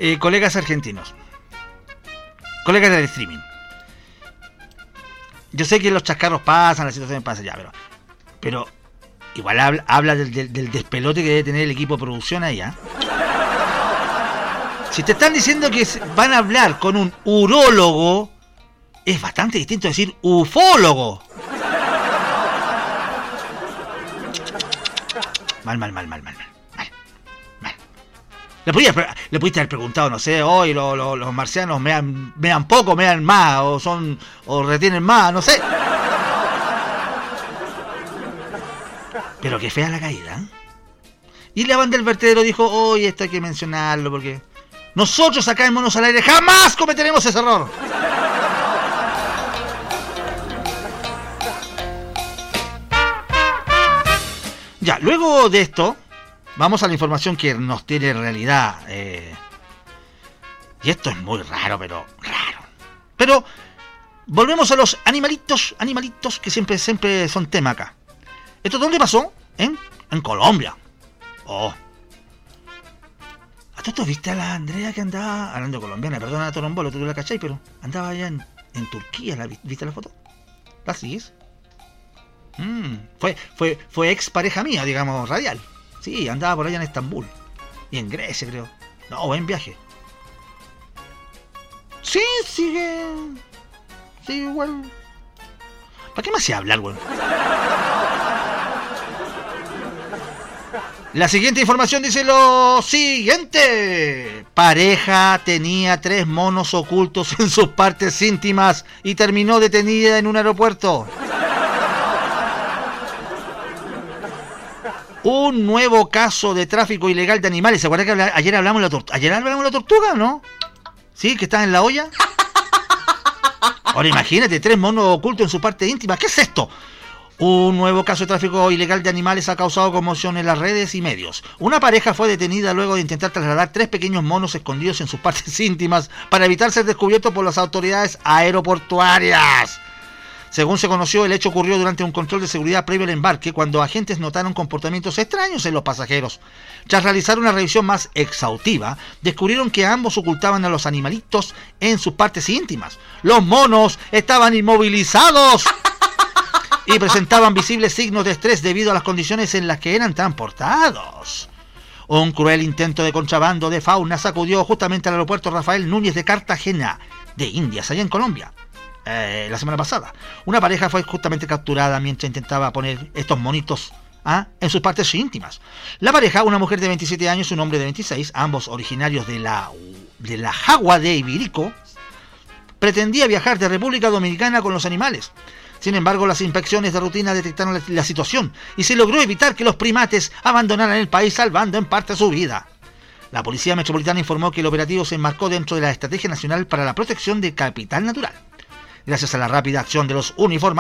Colegas argentinos, colegas del streaming. Yo sé que los chascarros pasan, las situaciones pasan ya, pero igual habla del despelote que debe tener el equipo de producción ahí, ¿eh? Si te están diciendo que van a hablar con un urólogo, es bastante distinto decir ufólogo. Mal. Le pudiste haber preguntado, no sé, hoy los marcianos mean poco, mean más, o retienen más, no sé. Pero qué fea la caída, ¿eh? Y la banda del vertedero dijo, oye, esto hay que mencionarlo, porque nosotros acá en Monos al Aire jamás cometeremos ese error. Ya, luego de esto, vamos a la información que nos tiene en realidad. Y esto es muy raro, pero raro. Pero volvemos a los animalitos que siempre son tema acá. ¿Esto dónde pasó? En Colombia. Oh. ¿A tú viste a la Andrea que andaba, hablando colombiana, perdona, Torombolo, tú la cachai, pero andaba allá en Turquía, ¿viste la foto? ¿La sigues? Fue ex pareja mía, digamos, radial. Sí, andaba por allá en Estambul. Y en Grecia, creo. No, buen viaje. Sí, sigue igual. ¿Para qué me hacía hablar, güey? La siguiente información dice lo siguiente. Pareja tenía 3 monos ocultos en sus partes íntimas y terminó detenida en un aeropuerto. Un nuevo caso de tráfico ilegal de animales. ¿Se acuerdan que ayer hablamos de la tortuga, no? ¿Sí? ¿Que están en la olla? Ahora imagínate, 3 monos ocultos en su parte íntima. ¿Qué es esto? Un nuevo caso de tráfico ilegal de animales ha causado conmoción en las redes y medios. Una pareja fue detenida luego de intentar trasladar 3 pequeños monos escondidos en sus partes íntimas para evitar ser descubiertos por las autoridades aeroportuarias. Según se conoció, el hecho ocurrió durante un control de seguridad previo al embarque, cuando agentes notaron comportamientos extraños en los pasajeros. Tras realizar una revisión más exhaustiva, descubrieron que ambos ocultaban a los animalitos en sus partes íntimas. Los monos estaban inmovilizados y presentaban visibles signos de estrés debido a las condiciones en las que eran transportados. Un cruel intento de contrabando de fauna sacudió justamente al aeropuerto Rafael Núñez de Cartagena, de Indias, allá en Colombia. La semana pasada, una pareja fue justamente capturada mientras intentaba poner estos monitos en sus partes íntimas. La pareja, una mujer de 27 años y un hombre de 26, ambos originarios de la Jagua de Ibirico, pretendía viajar de República Dominicana con los animales. Sin embargo, las inspecciones de rutina detectaron la situación y se logró evitar que los primates abandonaran el país, salvando en parte su vida. La Policía Metropolitana informó que el operativo se enmarcó dentro de la Estrategia Nacional para la Protección del Capital Natural. Gracias a la rápida acción de los uniformados,